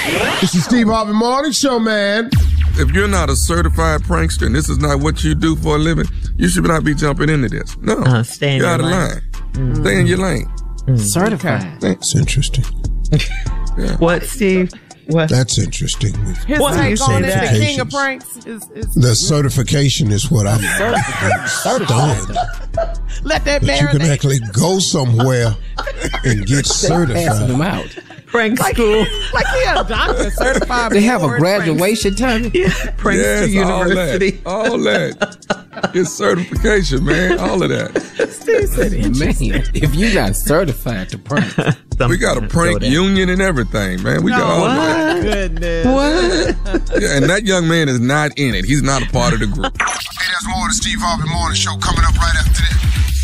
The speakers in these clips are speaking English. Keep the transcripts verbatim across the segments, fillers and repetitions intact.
This is Steve Harvey Morning Show, man. If you're not a certified prankster and this is not what you do for a living, you should not be jumping into this. No. Uh, stay in You're your out of lane. line. Mm. Stay in your lane. Mm. Certified. That's interesting. Yeah. What, Steve? What? That's interesting. His What take on it, that? the king of pranks, is, is The certification is what I'm certified. Let that But you can marinate. actually go somewhere and get Passing certified. them out. Prank Like, school. like he a doctor certified. They have a board graduation time. Yeah, Prankster Yes, University. all that. All that. It's certification, man. All of that. Steve said Man, if you got certified to prank, We got a prank union and everything, man. We got all that. Goodness. What? Yeah, and that young man is not in it. He's not a part of the group. Hey, there's more of the Steve Harvey Morning Show coming up right after this.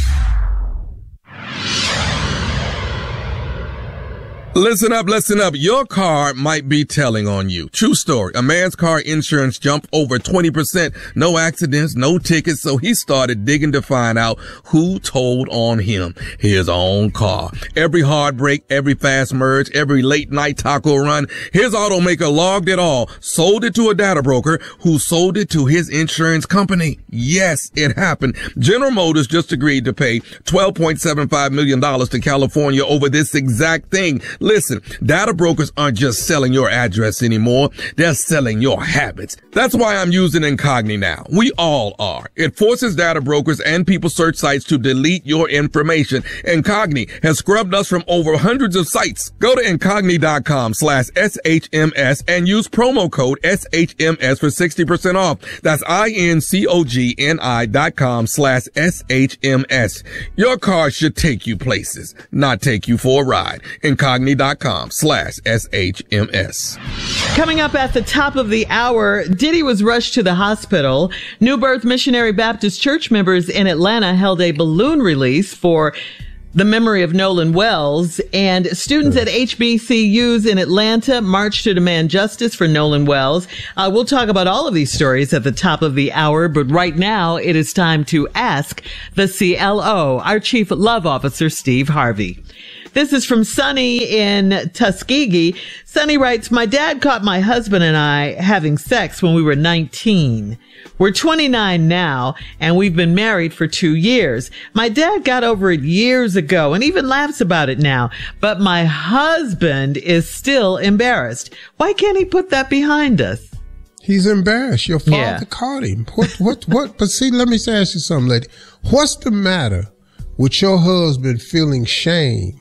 Listen up, listen up. Your car might be telling on you. True story. A man's car insurance jumped over twenty percent. No accidents, no tickets. So he started digging to find out who told on him. His own car. Every hard break, every fast merge, every late night taco run. His automaker logged it all, sold it to a data broker who sold it to his insurance company. Yes, it happened. General Motors just agreed to pay twelve point seven five million dollars to California over this exact thing. Listen, data brokers aren't just selling your address anymore. They're selling your habits. That's why I'm using Incogni now. We all are. It forces data brokers and people search sites to delete your information. Incogni has scrubbed us from over hundreds of sites. Go to Incogni.com slash SHMS and use promo code S H M S for sixty percent off. That's I-N-C-O-G-N-I dot com slash S-H-M-S. Your car should take you places, not take you for a ride. Incogni dot com slash S H M S. Coming up at the top of the hour, Diddy was rushed to the hospital. New Birth Missionary Baptist Church members in Atlanta held a balloon release for the memory of Nolan Wells, and students at H B C Us in Atlanta marched to demand justice for Nolan Wells. Uh, we'll talk about all of these stories at the top of the hour, but right now it is time to ask the C L O, our Chief Love Officer, Steve Harvey. This is from Sonny in Tuskegee. Sonny writes, my dad caught my husband and I having sex when we were nineteen. We're twenty-nine now, and we've been married for two years. My dad got over it years ago and even laughs about it now, but my husband is still embarrassed. Why can't he put that behind us? He's embarrassed. Your father Yeah. caught him. What, what, what? But see, let me ask you something, lady. What's the matter with your husband feeling shame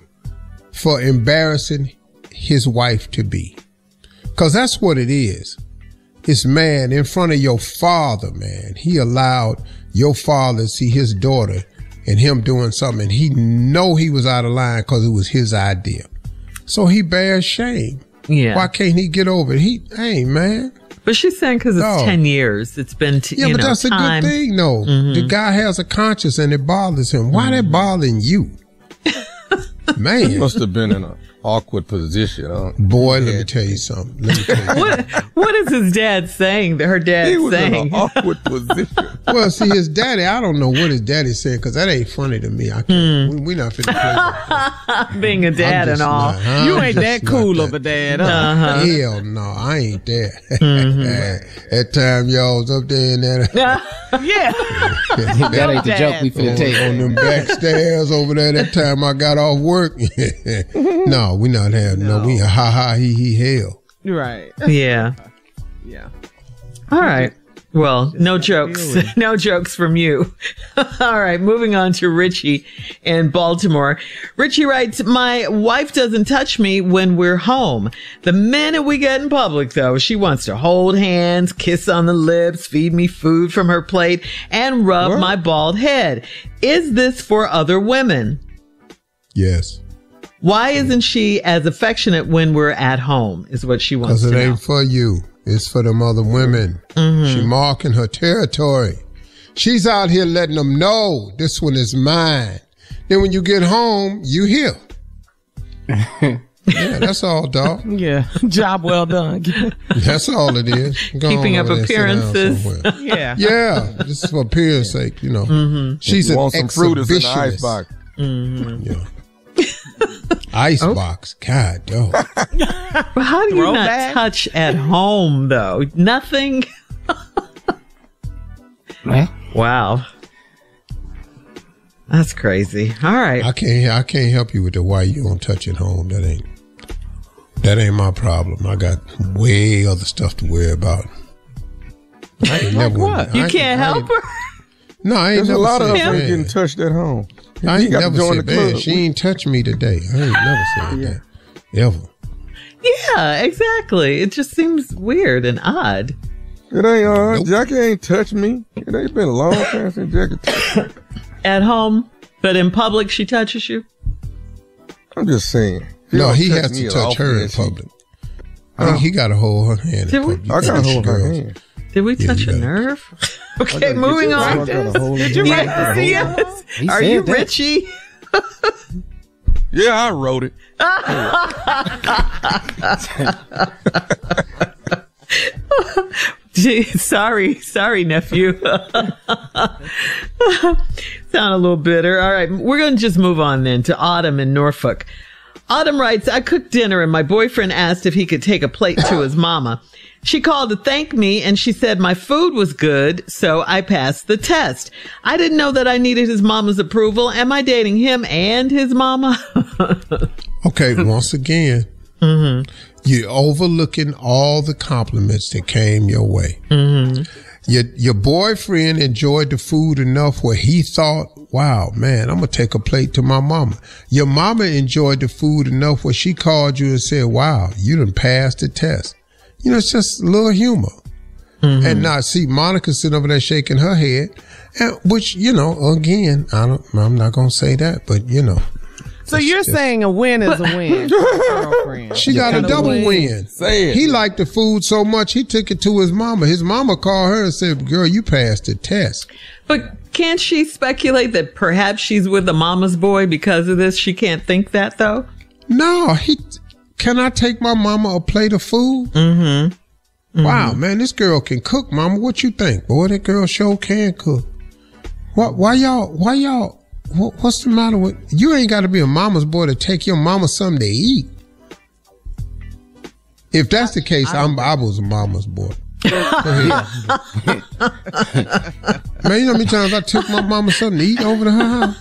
for embarrassing his wife to be? Because that's what it is. It's, man, in front of your father, man. He allowed your father to see his daughter and him doing something. And he know he was out of line because it was his idea. So he bears shame. Yeah. Why can't he get over it? He, hey, man. But she's saying because it's No. ten years. It's been, t- Yeah, you but know, that's time. a good thing, though. Mhm. The guy has a conscience and it bothers him. Why that bothering you? Man. He must have been in an awkward position. Huh? Boy, let me tell you something. Let me tell you What, what is his dad saying? That her dad He was in saying? an awkward position. Well, see, his daddy, I don't know what his daddy said because that ain't funny to me. I can't. We, we not fit to play that. Being a dad I'm and just all. not- I'm You ain't just that not cool that- of a dad, huh? Uh-huh. Hell no, I ain't there. Mm-hmm. That time y'all was up there in that. Yeah. that ain't the joke we finna on, take. on them back stairs over there. That time I got off work. No, we not having no. We ha ha he he hell. Right. Yeah. Yeah. All right. Well, no jokes. No jokes from you. All right. Moving on to Richie in Baltimore. Richie writes, my wife doesn't touch me when we're home. The minute we get in public, though, she wants to hold hands, kiss on the lips, feed me food from her plate, and rub What? my bald head. Is this for other women? Yes, Why isn't she as affectionate when we're at home is what she wants because to it know. ain't for you. It's for them other women. Mm-hmm. She marking her territory. She's out here letting them know this one is mine. Then when you get home, you here. Yeah, that's all, dog. Yeah. Job well done. That's all it is. Go Keeping on up over there and sit down appearances. somewhere. Yeah. Yeah, just for appearance sake, you know. Mm-hmm. She's You an want some fruit that's in the exhibitionist. icebox. Mm-hmm. Yeah. Icebox. Oh. God, dog. Well, how do you Throw not back? touch at home, though? Nothing? Wow. That's crazy. All right. I can't I can't help you with the why you don't touch at home. That ain't that ain't my problem. I got way other stuff to worry about. I ain't like never, what? You I can't help her? No, I ain't There's never a lot of us ain't getting touched at home. I ain't never said that. She ain't touched me today. I ain't never said yeah. that. Ever. Yeah, exactly. It just seems weird and odd. It ain't uh nope. Jackie ain't touched me. It ain't been a long time since Jackie touched me. At home, but in public she touches you? I'm just saying. No, he has to touch her in public. I think he got to hold her hand. Did we? I got to hold her hand. Did we touch yeah, a nerve? Okay, moving on. Did you write this? Yes. Are you that. Richie? Yeah, I wrote it. Gee, sorry, sorry, nephew. Sound a little bitter. All right, we're going to just move on then to Autumn in Norfolk. Autumn writes, I cooked dinner and my boyfriend asked if he could take a plate to his mama. She called to thank me and she said my food was good, so I passed the test. I didn't know that I needed his mama's approval. Am I dating him and his mama? Okay, once again, mm-hmm. you're overlooking all the compliments that came your way. Mm-hmm. Your, your boyfriend enjoyed the food enough where he thought, wow, man, I'm going to take a plate to my mama. Your mama enjoyed the food enough where she called you and said, wow, you done passed the test. You know, it's just a little humor. Mm-hmm. And now see Monica sitting over there shaking her head, and, which, you know, again, I don't, I'm not going to say that, but you know. So you're just, saying a win is a win. Girlfriend. She got a double win. win. Say it. He liked the food so much, he took it to his mama. His mama called her and said, girl, you passed the test. But can't she speculate that perhaps she's with a mama's boy because of this? She can't think that, though? No, he... Can I take my mama a plate of food? Mm-hmm. Mm-hmm. Wow, man, this girl can cook, mama. What you think? Boy, that girl sure can cook. What, why y'all, why y'all, what, what's the matter with, you ain't got to be a mama's boy to take your mama something to eat. If that's the case, I, I'm, I was a mama's boy. Go ahead. Man, you know how many times I took my mama something to eat over to her house?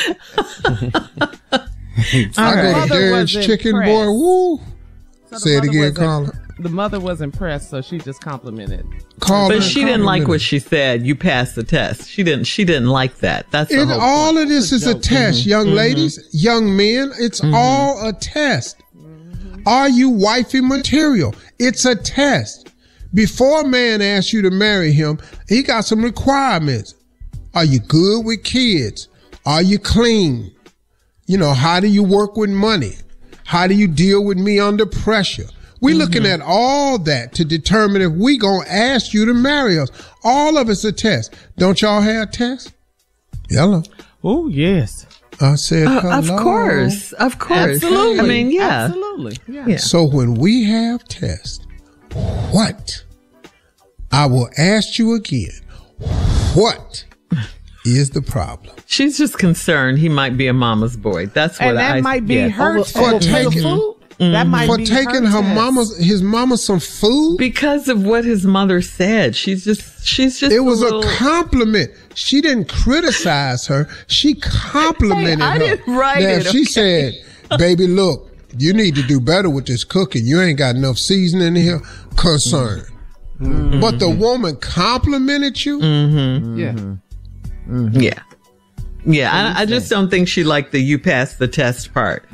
I right. go to Darren's Chicken, impressed. Boy, woo. So Say it again, Carla. The mother was impressed, so she just complimented. Carla but she didn't like what she said. You passed the test. She didn't. She didn't like that. That's the it, whole all point. of this is a test, mm-hmm. young mm-hmm. ladies, young men. It's mm-hmm. all a test. Mm-hmm. Are you wifey material? It's a test. Before a man asks you to marry him, he got some requirements. Are you good with kids? Are you clean? You know, how do you work with money? How do you deal with me under pressure? We're mm-hmm. looking at all that to determine if we gonna ask you to marry us. All of it's a test. Don't y'all have tests? Hello. Oh, yes. I said uh, hello. Of course. Of course. Absolutely. I mean, yeah. Absolutely. Yeah. yeah. So when we have tests, what? I will ask you again, what is the problem? She's just concerned he might be a mama's boy. That's what and that I might be yeah. her for taking food. That might for be taking her, her mama's his mama some food because of what his mother said. She's just she's just. It was a, little... a compliment. She didn't criticize her. She complimented hey, I her. Didn't write now, it. She okay. said, "Baby, look, you need to do better with this cooking. You ain't got enough seasoning in here." Concern. Mm-hmm. But the woman complimented you. Mm-hmm. Yeah. Mm-hmm. Yeah. Yeah. I, I just don't think she liked the "you passed the test" part.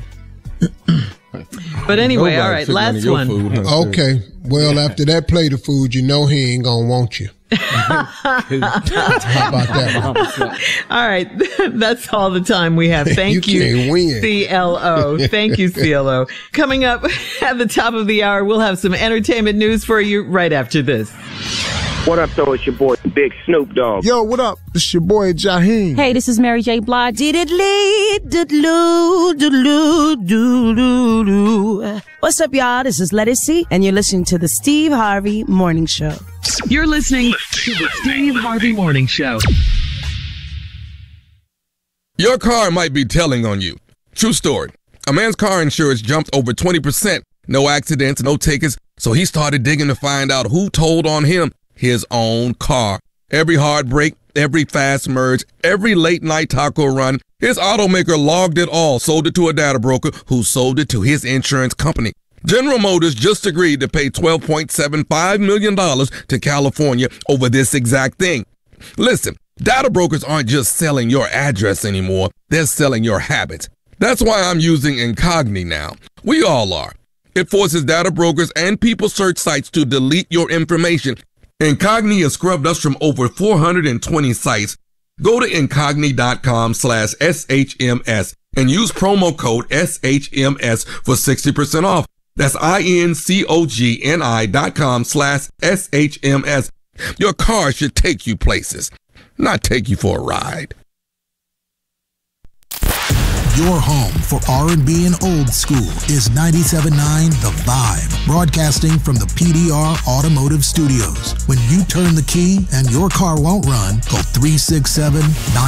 But anyway, Nobody all right, last one. Food, huh? Okay. Well, after that plate of food, you know he ain't gonna want you. How about that? All right. That's all the time we have. Thank you, you win. C L O. Thank you, C L O. Coming up at the top of the hour, we'll have some entertainment news for you right after this. What up, though? It's your boy, Big Snoop Dogg. Yo, what up? It's your boy, Jaheim. Hey, this is Mary J. Blige. Diddly, diddloo, diddloo, doodloo, doo. What's up, y'all? This is Let It See, and you're listening to the Steve Harvey Morning Show. You're listening to the Steve Harvey Morning Show. Your car might be telling on you. True story. A man's car insurance jumped over twenty percent. No accidents, no tickets. So he started digging to find out who told on him. His own car. Every hard break, every fast merge, every late night taco run, his automaker logged it all, sold it to a data broker who sold it to his insurance company. General Motors just agreed to pay twelve point seven five million dollars to California over this exact thing. Listen, data brokers aren't just selling your address anymore. They're selling your habits. That's why I'm using Incogni now. We all are. It forces data brokers and people search sites to delete your information. Incogni has scrubbed us from over four hundred twenty sites. Go to incogni.com slash SHMS and use promo code S H M S for sixty percent off. That's I-N-C-O-G-N-I dot com slash S-H-M-S. Your car should take you places, not take you for a ride. Your home for R and B and old school is ninety-seven point nine The Vibe, broadcasting from the P D R Automotive Studios. When you turn the key and your car won't run, call three six seven, nine